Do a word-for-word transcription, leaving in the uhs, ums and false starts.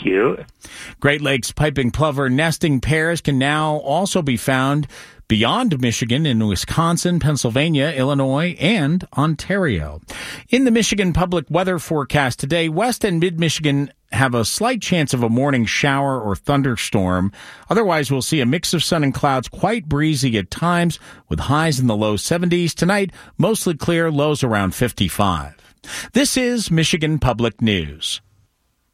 you. Great Lakes piping plover nesting pairs can now also be found beyond Michigan in Wisconsin, Pennsylvania, Illinois, and Ontario. In the Michigan Public Weather Forecast today, West and Mid-Michigan have a slight chance of a morning shower or thunderstorm. Otherwise, we'll see a mix of sun and clouds, quite breezy at times, with highs in the low seventies. Tonight, mostly clear, lows around fifty-five. This is Michigan Public News.